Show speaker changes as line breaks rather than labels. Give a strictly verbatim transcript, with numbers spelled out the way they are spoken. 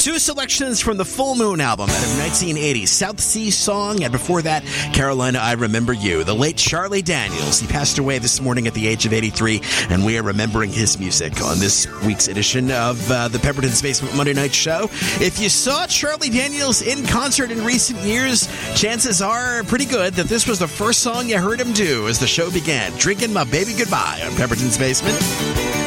Two selections from the Full Moon album out of nineteen eighty, South Sea Song, and before that, Carolina, I Remember You. The late Charlie Daniels. He passed away this morning at the age of eighty-three, and we are remembering his music on this week's edition of uh, the Pemberton's Basement Monday Night Show. If you saw Charlie Daniels in concert in recent years, chances are pretty good that this was the first song you heard him do as the show began. Drinking My Baby Goodbye on Pemberton's Basement.